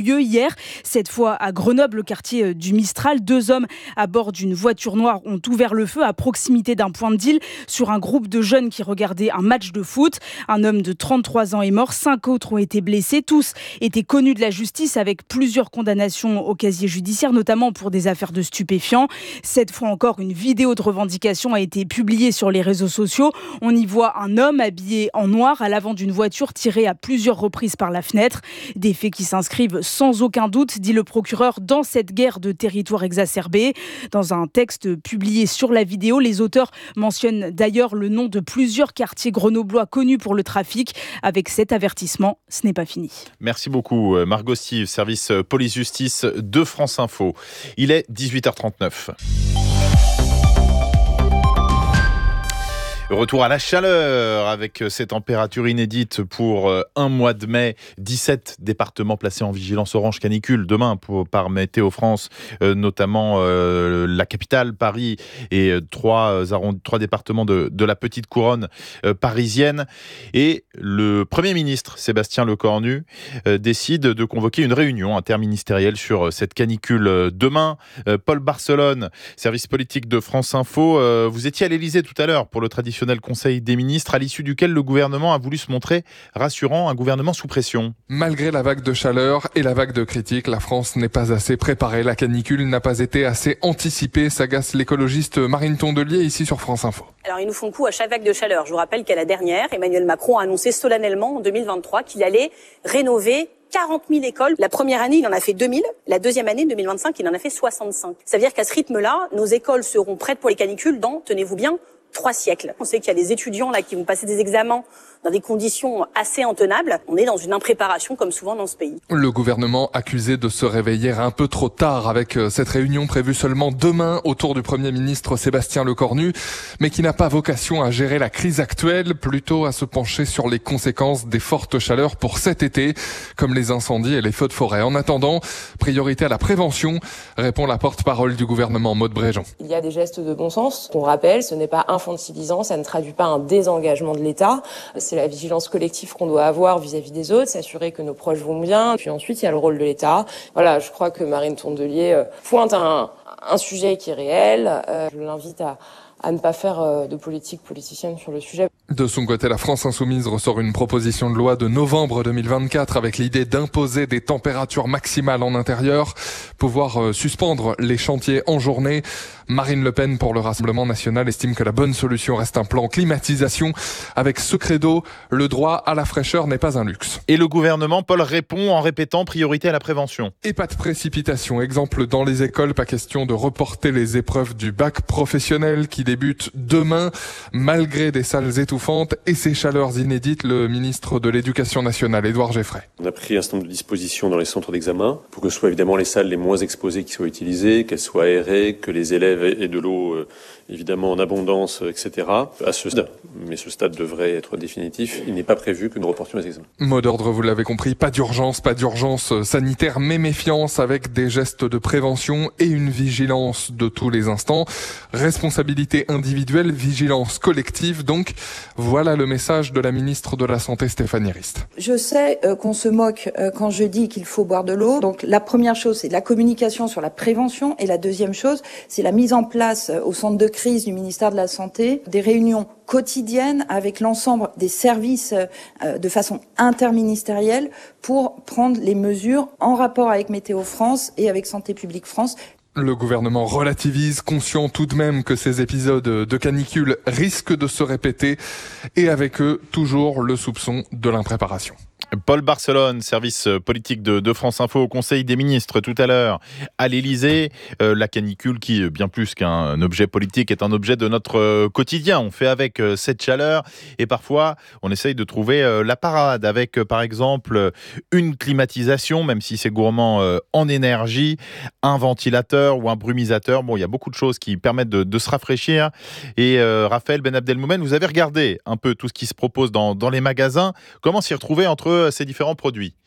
lieu hier. Cette fois à Grenoble, le quartier du Mistral. 2 hommes à bord d'une voiture noire ont ouvert le feu à proximité d'un point de deal sur un groupe de jeunes qui regardaient un match de foot. Un homme de 33 ans est mort, 5 autres ont été blessés. Tous étaient connus de la justice avec plusieurs condamnations au casier judiciaire, notamment pour des affaires de stupéfiants. Cette fois encore, une vidéo de revendication a été publiée sur les réseaux sociaux. On y voit un homme habillé en noir à l'avant d'une voiture tiré à plusieurs reprises par la fenêtre. Des faits qui s'inscrivent sans aucun doute, dit le procureur, dans cette guerre de territoire exacerbée. Dans un texte publié sur la vidéo, les auteurs mentionnent d'ailleurs le nom de plusieurs quartiers grenoblois connus pour le trafic. Avec cet avertissement, ce n'est pas fini. Merci beaucoup Margot Sive, service police-justice de France Info. Il est 18h39. Retour à la chaleur avec ces températures inédites pour un mois de mai. 17 départements placés en vigilance orange canicule demain par Météo France, notamment la capitale, Paris, et trois départements de la petite couronne parisienne. Et le Premier ministre, Sébastien Lecornu, décide de convoquer une réunion interministérielle sur cette canicule demain. Paul Barcelone, service politique de France Info, vous étiez à l'Élysée tout à l'heure pour le traditionnel Conseil des ministres, à l'issue duquel le gouvernement a voulu se montrer rassurant, un gouvernement sous pression. Malgré la vague de chaleur et la vague de critiques, la France n'est pas assez préparée. La canicule n'a pas été assez anticipée, s'agace l'écologiste Marine Tondelier ici sur France Info. Alors ils nous font coup à chaque vague de chaleur. Je vous rappelle qu'à la dernière, Emmanuel Macron a annoncé solennellement en 2023 qu'il allait rénover 40 000 écoles. La première année, il en a fait 2000. La deuxième année, 2025, il en a fait 65. Ça veut dire qu'à ce rythme-là, nos écoles seront prêtes pour les canicules dans, tenez-vous bien, 3 siècles. On sait qu'il y a des étudiants là qui vont passer des examens dans des conditions assez intenables. On est dans une impréparation comme souvent dans ce pays. Le gouvernement accusé de se réveiller un peu trop tard avec cette réunion prévue seulement demain autour du Premier ministre Sébastien Lecornu, mais qui n'a pas vocation à gérer la crise actuelle, plutôt à se pencher sur les conséquences des fortes chaleurs pour cet été, comme les incendies et les feux de forêt. En attendant, priorité à la prévention, répond la porte-parole du gouvernement, Maude Bréjean. Il y a des gestes de bon sens. On rappelle, ce n'est pas infantilisant, ça ne traduit pas un désengagement de l'État. C'est la vigilance collective qu'on doit avoir vis-à-vis des autres, s'assurer que nos proches vont bien. Puis ensuite, il y a le rôle de l'État. Voilà, je crois que Marine Tondelier pointe un sujet qui est réel. Je l'invite à ne pas faire de politique politicienne sur le sujet. De son côté, la France Insoumise ressort une proposition de loi de novembre 2024 avec l'idée d'imposer des températures maximales en intérieur, pouvoir suspendre les chantiers en journée. Marine Le Pen, pour le Rassemblement national, estime que la bonne solution reste un plan climatisation. Avec ce credo, le droit à la fraîcheur n'est pas un luxe. Et le gouvernement, Paul, répond en répétant priorité à la prévention. Et pas de précipitation. Exemple, dans les écoles, pas question de reporter les épreuves du bac professionnel qui débutent demain, malgré des salles étouffantes et ces chaleurs inédites. Le ministre de l'Éducation nationale, Édouard Geoffrey. On a pris un certain nombre de dispositions dans les centres d'examen pour que ce soit évidemment les salles les moins exposées qui soient utilisées, qu'elles soient aérées, que les élèves aient de l'eau évidemment en abondance, etc. À ce stade, mais ce stade devrait être définitif, il n'est pas prévu que nous reportions les examens. Mot d'ordre, vous l'avez compris, pas d'urgence sanitaire, mais méfiance avec des gestes de prévention et une vigilance de tous les instants. Responsabilité individuelle, vigilance collective, donc voilà le message de la ministre de la Santé Stéphanie Rist. Je sais qu'on se moque quand je dis qu'il faut boire de l'eau. Donc la première chose, c'est la communication sur la prévention, et la deuxième chose, c'est la mise en place au centre de crise du ministère de la Santé des réunions quotidiennes avec l'ensemble des services de façon interministérielle pour prendre les mesures en rapport avec Météo France et avec Santé publique France. Le gouvernement relativise, conscient tout de même que ces épisodes de canicule risquent de se répéter, et avec eux, toujours le soupçon de l'impréparation. Paul Barcelone, service politique de France Info, au Conseil des ministres tout à l'heure à l'Élysée. La canicule qui, bien plus qu'un objet politique, est un objet de notre quotidien. On fait avec cette chaleur et parfois on essaye de trouver la parade avec par exemple une climatisation, même si c'est gourmand en énergie, un ventilateur ou un brumisateur. Bon, il y a beaucoup de choses qui permettent de se rafraîchir. Et Raphaël Ben Abdelmoumen, vous avez regardé un peu tout ce qui se propose dans les magasins. Comment s'y retrouver entre ces différents produits ?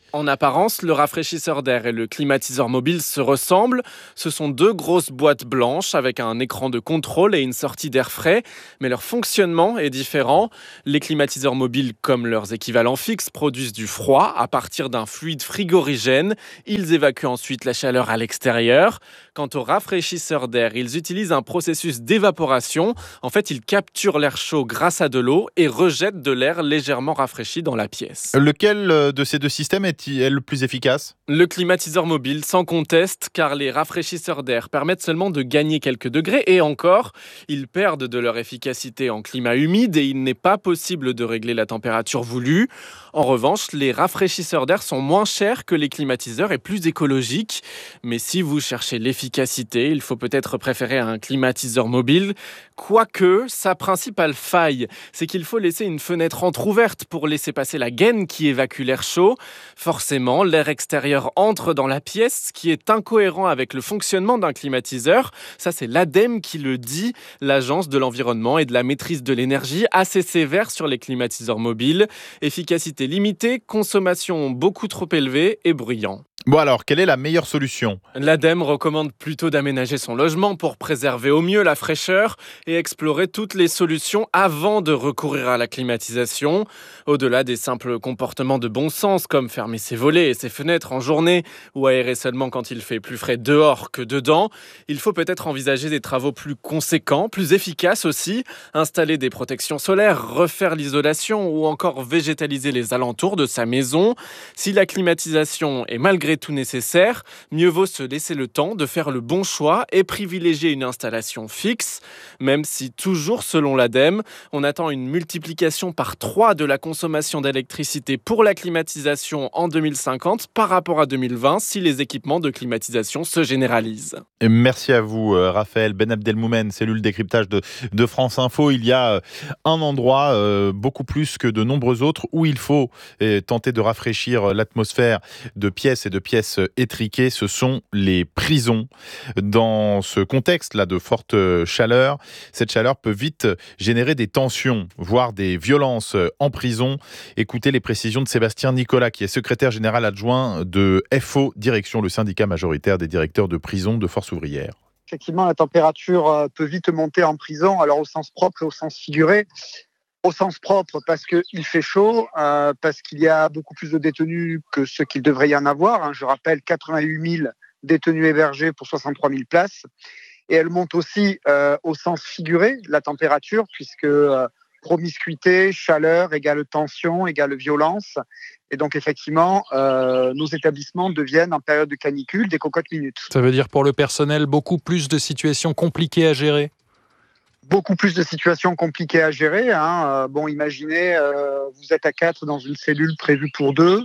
En apparence, le rafraîchisseur d'air et le climatiseur mobile se ressemblent. Ce sont deux grosses boîtes blanches avec un écran de contrôle et une sortie d'air frais, mais leur fonctionnement est différent. Les climatiseurs mobiles, comme leurs équivalents fixes, produisent du froid à partir d'un fluide frigorigène. Ils évacuent ensuite la chaleur à l'extérieur. Quant aux rafraîchisseurs d'air, ils utilisent un processus d'évaporation. En fait, ils capturent l'air chaud grâce à de l'eau et rejettent de l'air légèrement rafraîchi dans la pièce. Lequel de ces deux systèmes est le plus efficace ? Le climatiseur mobile, sans conteste, car les rafraîchisseurs d'air permettent seulement de gagner quelques degrés et encore, ils perdent de leur efficacité en climat humide et il n'est pas possible de régler la température voulue. En revanche, les rafraîchisseurs d'air sont moins chers que les climatiseurs et plus écologiques. Mais si vous cherchez l'efficacité, il faut peut-être préférer un climatiseur mobile. Quoique, sa principale faille, c'est qu'il faut laisser une fenêtre entrouverte pour laisser passer la gaine qui évacue l'air chaud. Forcément, l'air extérieur entre dans la pièce, ce qui est incohérent avec le fonctionnement d'un climatiseur. Ça, c'est l'ADEME qui le dit, l'Agence de l'environnement et de la maîtrise de l'énergie, assez sévère sur les climatiseurs mobiles. Efficacité limitée, consommation beaucoup trop élevée et bruyant. Bon alors, quelle est la meilleure solution ? L'ADEME recommande plutôt d'aménager son logement pour préserver au mieux la fraîcheur et explorer toutes les solutions avant de recourir à la climatisation. Au-delà des simples comportements de bon sens comme fermer ses volets et ses fenêtres en journée ou aérer seulement quand il fait plus frais dehors que dedans, il faut peut-être envisager des travaux plus conséquents, plus efficaces aussi, installer des protections solaires, refaire l'isolation ou encore végétaliser les alentours de sa maison. Si la climatisation est malgré tout nécessaire, mieux vaut se laisser le temps de faire le bon choix et privilégier une installation fixe, même si toujours selon l'ADEME, on attend une multiplication par 3 de la consommation d'électricité pour la climatisation en 2050 par rapport à 2020 si les équipements de climatisation se généralisent. Et merci à vous Raphaël Ben Abdelmoumen, cellule décryptage de France Info. Il y a un endroit, beaucoup plus que de nombreux autres, où il faut tenter de rafraîchir l'atmosphère de pièces et de pièces étriquées, ce sont les prisons. Dans ce contexte-là de forte chaleur, cette chaleur peut vite générer des tensions, voire des violences en prison. Écoutez les précisions de Sébastien Nicolas, qui est secrétaire général adjoint de FO Direction, le syndicat majoritaire des directeurs de prison de Force ouvrière. Effectivement, la température peut vite monter en prison, alors au sens propre et au sens figuré. Au sens propre, parce qu'il fait chaud, parce qu'il y a beaucoup plus de détenus que ce qu'il devrait y en avoir. Je rappelle 88 000 détenus hébergés pour 63 000 places. Et elle monte aussi au sens figuré, la température, puisque promiscuité, chaleur égale tension, égale violence. Et donc effectivement, nos établissements deviennent en période de canicule des cocottes minutes. Ça veut dire pour le personnel beaucoup plus de situations compliquées à gérer ? Beaucoup plus de situations compliquées à gérer. Imaginez, vous êtes à 4 dans une cellule prévue pour 2,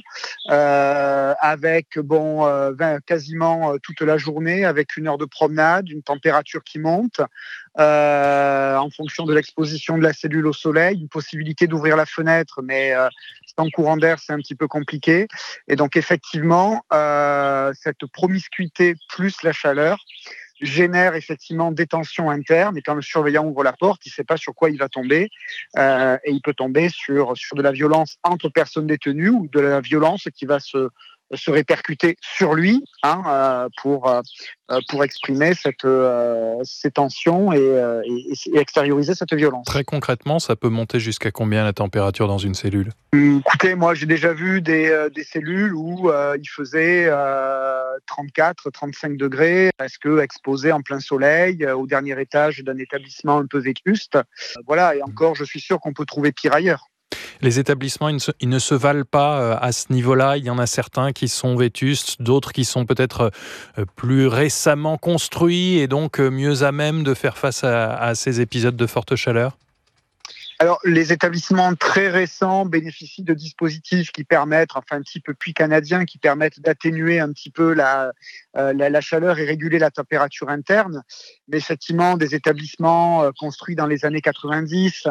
avec quasiment toute la journée, avec 1 heure de promenade, une température qui monte, en fonction de l'exposition de la cellule au soleil, une possibilité d'ouvrir la fenêtre, mais sans courant d'air, c'est un petit peu compliqué. Et donc effectivement, cette promiscuité plus la chaleur génère effectivement des tensions internes, et quand le surveillant ouvre la porte, il ne sait pas sur quoi il va tomber, et il peut tomber sur de la violence entre personnes détenues ou de la violence qui va se répercuter sur lui pour exprimer ces tensions et extérioriser cette violence. Très concrètement, ça peut monter jusqu'à combien la température dans une cellule ? Écoutez, moi j'ai déjà vu des cellules où il faisait 34-35 degrés, parce que exposé en plein soleil, au dernier étage d'un établissement un peu vétuste. Voilà, et encore, je suis sûr qu'on peut trouver pire ailleurs. Les établissements, ils ne se valent pas à ce niveau-là. Il y en a certains qui sont vétustes, d'autres qui sont peut-être plus récemment construits et donc mieux à même de faire face à ces épisodes de forte chaleur. Alors, les établissements très récents bénéficient de dispositifs qui permettent, un type puits canadien, qui permettent d'atténuer un petit peu la chaleur et réguler la température interne. Mais effectivement, des établissements construits dans les années 90,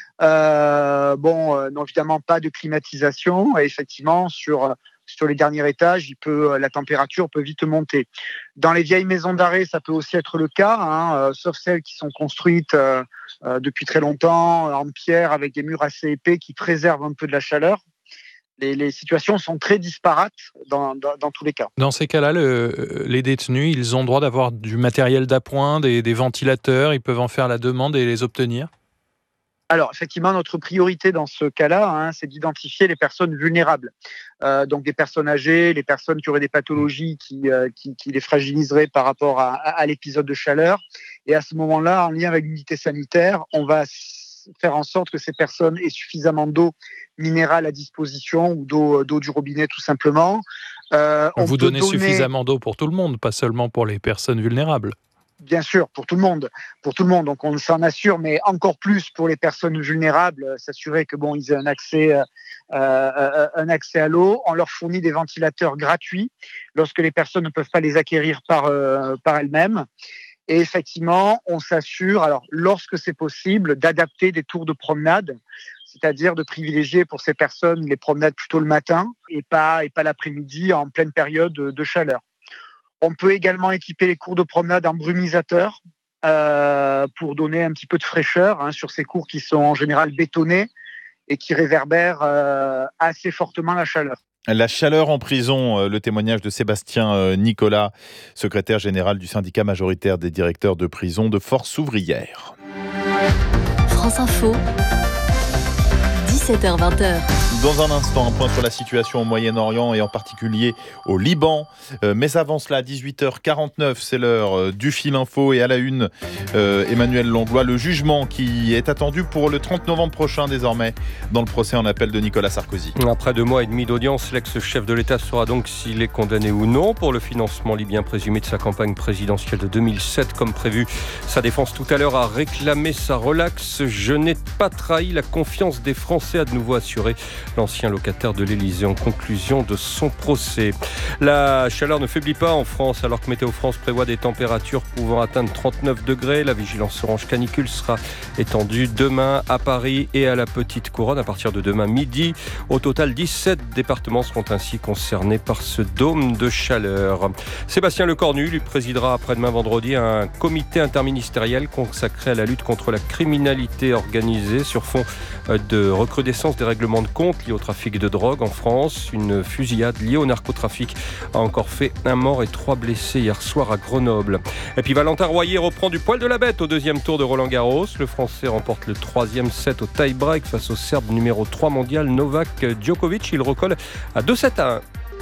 n'ont évidemment pas de climatisation. Et effectivement, sur les derniers étages, la température peut vite monter. Dans les vieilles maisons d'arrêt, ça peut aussi être le cas, sauf celles qui sont construites depuis très longtemps en pierre avec des murs assez épais qui préservent un peu de la chaleur. Les situations sont très disparates dans tous les cas. Dans ces cas-là, les détenus, ils ont le droit d'avoir du matériel d'appoint, des ventilateurs, ils peuvent en faire la demande et les obtenir ? Alors, effectivement, notre priorité dans ce cas-là, c'est d'identifier les personnes vulnérables. Donc, des personnes âgées, les personnes qui auraient des pathologies qui les fragiliseraient par rapport à l'épisode de chaleur. Et à ce moment-là, en lien avec l'unité sanitaire, on va faire en sorte que ces personnes aient suffisamment d'eau minérale à disposition ou d'eau du robinet tout simplement. Vous donnez suffisamment d'eau pour tout le monde, pas seulement pour les personnes vulnérables. Bien sûr, pour tout le monde. Donc on s'en assure, mais encore plus pour les personnes vulnérables, s'assurer que ils aient un accès à l'eau. On leur fournit des ventilateurs gratuits lorsque les personnes ne peuvent pas les acquérir par elles-mêmes. Et effectivement, on s'assure, alors lorsque c'est possible, d'adapter des tours de promenade, c'est-à-dire de privilégier pour ces personnes les promenades plutôt le matin et pas l'après-midi en pleine période de chaleur. On peut également équiper les cours de promenade en brumisateurs pour donner un petit peu de fraîcheur sur ces cours qui sont en général bétonnés et qui réverbèrent assez fortement la chaleur. La chaleur en prison, le témoignage de Sébastien Nicolas, secrétaire général du syndicat majoritaire des directeurs de prison de Force ouvrière. France Info, 17h-20h. Dans un instant, un point sur la situation au Moyen-Orient et en particulier au Liban. Mais avant cela, 18h49, c'est l'heure du Fil Info et à la une, Emmanuel Langlois, le jugement qui est attendu pour le 30 novembre prochain désormais dans le procès en appel de Nicolas Sarkozy. Après 2 mois et demi d'audience, l'ex-chef de l'État saura donc s'il est condamné ou non pour le financement libyen présumé de sa campagne présidentielle de 2007 comme prévu. Sa défense tout à l'heure a réclamé sa relaxe. Je n'ai pas trahi la confiance des Français, a de nouveau assuré l'ancien locataire de l'Élysée en conclusion de son procès. La chaleur ne faiblit pas en France alors que Météo France prévoit des températures pouvant atteindre 39 degrés. La vigilance orange canicule sera étendue demain à Paris et à la Petite Couronne à partir de demain midi. Au total, 17 départements seront ainsi concernés par ce dôme de chaleur. Sébastien Lecornu lui présidera après-demain vendredi un comité interministériel consacré à la lutte contre la criminalité organisée sur fond de recrudescence des règlements de compte liés au trafic de drogue en France. Une fusillade liée au narcotrafic a encore fait 1 mort et 3 blessés hier soir à Grenoble. Et puis Valentin Royer reprend du poil de la bête au 2e tour de Roland-Garros. Le Français remporte le 3e set au tie-break face au Serbe numéro 3 mondial Novak Djokovic. Il recolle à 2-7-1.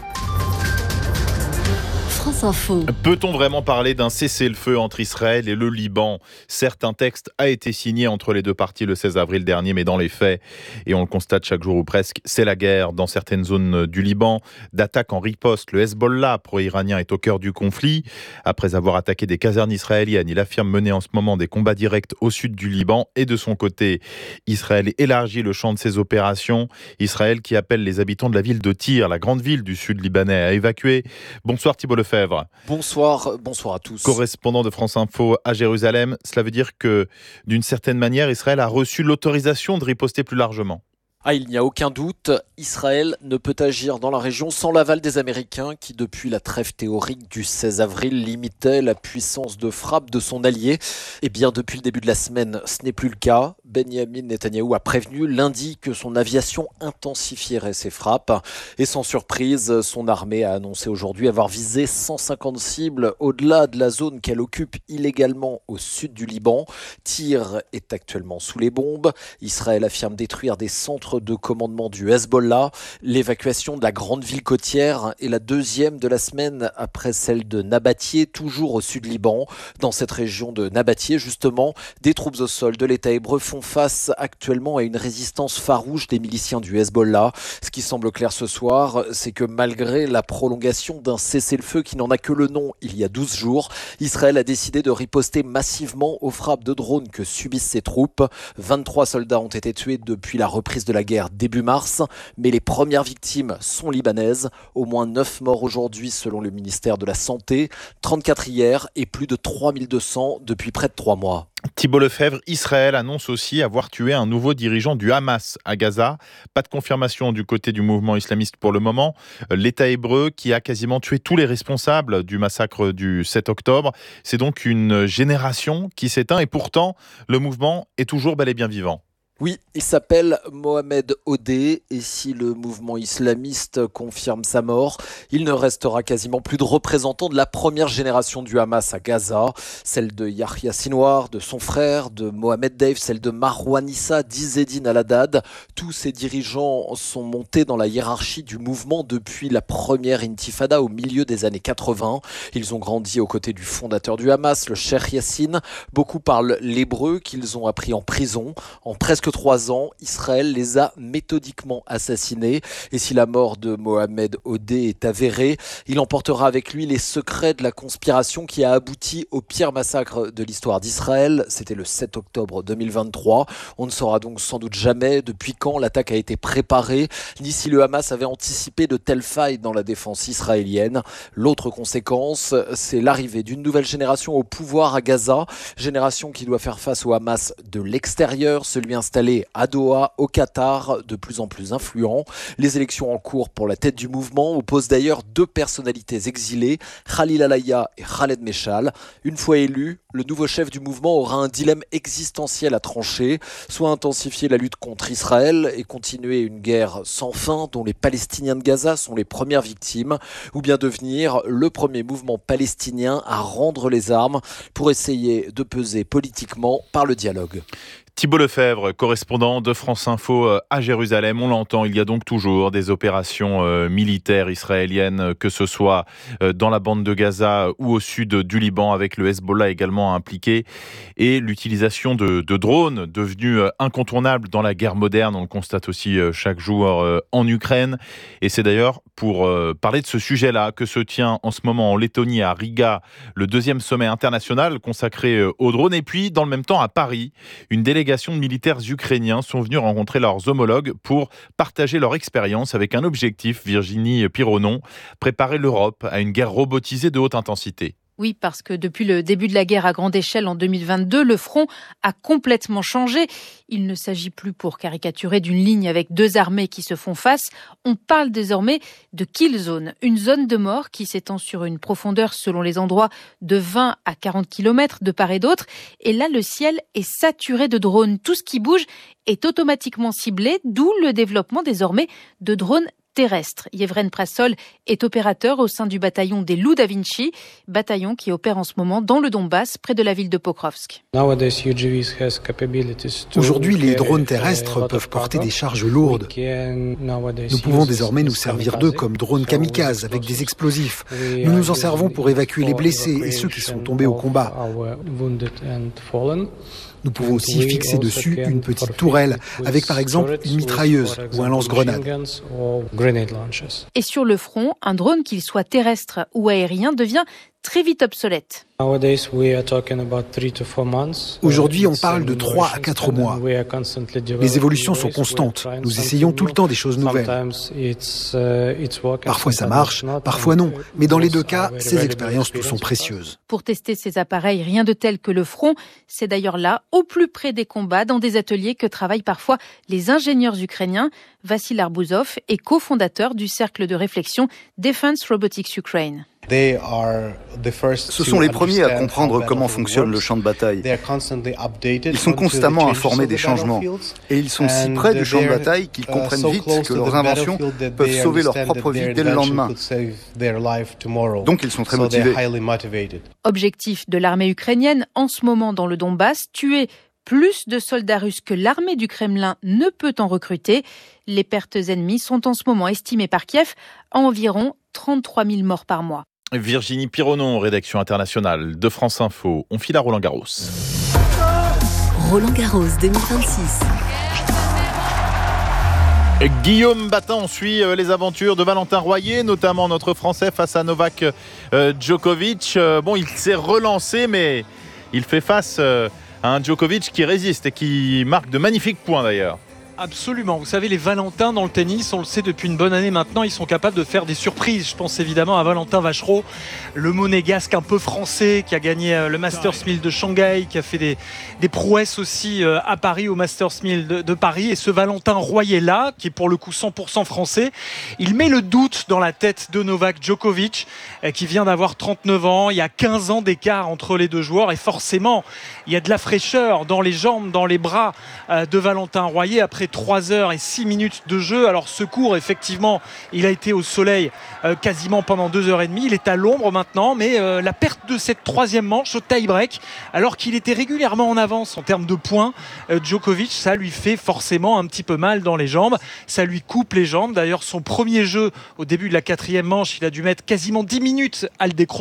France Info. Peut-on vraiment parler d'un cessez-le-feu entre Israël et le Liban ? Certes, un texte a été signé entre les deux parties le 16 avril dernier, mais dans les faits, et on le constate chaque jour ou presque, c'est la guerre dans certaines zones du Liban. D'attaque en riposte, le Hezbollah pro-iranien est au cœur du conflit. Après avoir attaqué des casernes israéliennes, il affirme mener en ce moment des combats directs au sud du Liban. Et de son côté, Israël élargit le champ de ses opérations. Israël qui appelle les habitants de la ville de Tyr, la grande ville du sud libanais, à évacuer. Bonsoir Thibault Lefebvre. Bonsoir à tous. Correspondant de France Info à Jérusalem, cela veut dire que, d'une certaine manière, Israël a reçu l'autorisation de riposter plus largement. Il n'y a aucun doute, Israël ne peut agir dans la région sans l'aval des Américains qui, depuis la trêve théorique du 16 avril, limitaient la puissance de frappe de son allié. Et bien, depuis le début de la semaine, ce n'est plus le cas. Benyamin Netanyahou a prévenu lundi que son aviation intensifierait ses frappes. Et sans surprise, son armée a annoncé aujourd'hui avoir visé 150 cibles au-delà de la zone qu'elle occupe illégalement au sud du Liban. Tyr est actuellement sous les bombes. Israël affirme détruire des centres de commandement du Hezbollah. L'évacuation de la grande ville côtière est la 2e de la semaine après celle de Nabatieh, toujours au sud Liban. Dans cette région de Nabatieh, justement, des troupes au sol de l'État hébreu font face actuellement à une résistance farouche des miliciens du Hezbollah. Ce qui semble clair ce soir, c'est que malgré la prolongation d'un cessez-le-feu qui n'en a que le nom il y a 12 jours, Israël a décidé de riposter massivement aux frappes de drones que subissent ses troupes. 23 soldats ont été tués depuis la reprise de la guerre début mars, mais les premières victimes sont libanaises. Au moins 9 morts aujourd'hui selon le ministère de la Santé, 34 hier et plus de 3200 depuis près de 3 mois. Thibault Lefebvre, Israël annonce aussi avoir tué un nouveau dirigeant du Hamas à Gaza. Pas de confirmation du côté du mouvement islamiste pour le moment. L'État hébreu qui a quasiment tué tous les responsables du massacre du 7 octobre. C'est donc une génération qui s'éteint et pourtant le mouvement est toujours bel et bien vivant. Oui, il s'appelle Mohamed Odeh et si le mouvement islamiste confirme sa mort, il ne restera quasiment plus de représentants de la première génération du Hamas à Gaza, celle de Yahya Sinwar, de son frère, de Mohamed Deif, celle de Marwan Issa, d'Izzedine Al-Haddad. Tous ces dirigeants sont montés dans la hiérarchie du mouvement depuis la première intifada au milieu des années 80. Ils ont grandi aux côtés du fondateur du Hamas, le Cheikh Yassine. Beaucoup parlent l'hébreu qu'ils ont appris en prison. En presque 3 ans, Israël les a méthodiquement assassinés. Et si la mort de Mohamed Odeh est avérée, il emportera avec lui les secrets de la conspiration qui a abouti au pire massacre de l'histoire d'Israël. C'était le 7 octobre 2023. On ne saura donc sans doute jamais depuis quand l'attaque a été préparée, ni si le Hamas avait anticipé de telles failles dans la défense israélienne. L'autre conséquence, c'est l'arrivée d'une nouvelle génération au pouvoir à Gaza. Génération qui doit faire face au Hamas de l'extérieur, celui installé à Doha, au Qatar, de plus en plus influent. Les élections en cours pour la tête du mouvement opposent d'ailleurs 2 personnalités exilées, Khalil Alaya et Khaled Meshal. Une fois élu, le nouveau chef du mouvement aura un dilemme existentiel à trancher, soit intensifier la lutte contre Israël et continuer une guerre sans fin dont les Palestiniens de Gaza sont les premières victimes, ou bien devenir le premier mouvement palestinien à rendre les armes pour essayer de peser politiquement par le dialogue. Thibault Lefebvre, correspondant de France Info à Jérusalem. On l'entend, il y a donc toujours des opérations militaires israéliennes, que ce soit dans la bande de Gaza ou au sud du Liban, avec le Hezbollah également impliqué. Et l'utilisation de drones, devenue incontournable dans la guerre moderne. On le constate aussi chaque jour en Ukraine. Et c'est d'ailleurs pour parler de ce sujet-là que se tient en ce moment en Lettonie, à Riga, le 2e sommet international consacré aux drones. Et puis, dans le même temps, à Paris, une délégation de militaires ukrainiens sont venus rencontrer leurs homologues pour partager leur expérience avec un objectif, Virginie Pironon, préparer l'Europe à une guerre robotisée de haute intensité. Oui, parce que depuis le début de la guerre à grande échelle en 2022, le front a complètement changé. Il ne s'agit plus, pour caricaturer, d'une ligne avec 2 armées qui se font face. On parle désormais de kill zone, une zone de mort qui s'étend sur une profondeur, selon les endroits, de 20 à 40 km de part et d'autre. Et là, le ciel est saturé de drones. Tout ce qui bouge est automatiquement ciblé, d'où le développement désormais de drones terrestre. Yevren Prassol est opérateur au sein du bataillon des Loups da Vinci, bataillon qui opère en ce moment dans le Donbass, près de la ville de Pokrovsk. Aujourd'hui, les drones terrestres peuvent porter des charges lourdes. Nous pouvons désormais nous servir d'eux comme drones kamikazes avec des explosifs. Nous nous en servons pour évacuer les blessés et ceux qui sont tombés au combat. Nous pouvons aussi fixer dessus une petite tourelle avec par exemple une mitrailleuse ou un lance-grenade. Et sur le front, un drone, qu'il soit terrestre ou aérien, devient très vite obsolète. Aujourd'hui, on parle de 3 à 4 mois. Les évolutions sont constantes. Nous essayons tout le temps des choses nouvelles. Parfois ça marche, parfois non. Mais dans les 2 cas, ces expériences nous sont précieuses. Pour tester ces appareils, rien de tel que le front. C'est d'ailleurs là, au plus près des combats, dans des ateliers que travaillent parfois les ingénieurs ukrainiens. Vassil Arbouzov est cofondateur du cercle de réflexion Defense Robotics Ukraine. Ce sont les premiers à comprendre comment fonctionne le champ de bataille. Ils sont constamment informés des changements. Et ils sont si près du champ de bataille qu'ils comprennent vite que leurs inventions peuvent sauver leur propre vie dès le lendemain. Donc ils sont très motivés. Objectif de l'armée ukrainienne en ce moment dans le Donbass, tuer plus de soldats russes que l'armée du Kremlin ne peut en recruter. Les pertes ennemies sont en ce moment estimées par Kiev à environ 33 000 morts par mois. Virginie Pironon, rédaction internationale de France Info. On file à Roland Garros. Roland Garros 2026. Guillaume Batin, on suit les aventures de Valentin Royer, notamment notre Français face à Novak Djokovic. Bon, il s'est relancé, mais il fait face à un Djokovic qui résiste et qui marque de magnifiques points d'ailleurs. Absolument. Vous savez, les Valentins dans le tennis, on le sait depuis une bonne année maintenant, ils sont capables de faire des surprises. Je pense évidemment à Valentin Vachereau, le monégasque un peu français qui a gagné le Masters 1000 de Shanghai, qui a fait des prouesses aussi à Paris, au Masters 1000 de Paris. Et ce Valentin Royer-là, qui est pour le coup 100% français, il met le doute dans la tête de Novak Djokovic, qui vient d'avoir 39 ans. Il y a 15 ans d'écart entre les deux joueurs et forcément, il y a de la fraîcheur dans les jambes, dans les bras de Valentin Royer après 3 heures et 6 minutes de jeu. Alors ce cours, effectivement, il a été au soleil quasiment pendant 2h30. Il est à l'ombre maintenant, mais la perte de cette troisième manche au tie-break, alors qu'il était régulièrement en avance en termes de points, Djokovic, ça lui fait forcément un petit peu mal dans les jambes. Ça lui coupe les jambes. D'ailleurs, son premier jeu, au début de la 4e manche, il a dû mettre quasiment 10 minutes à le décrocher.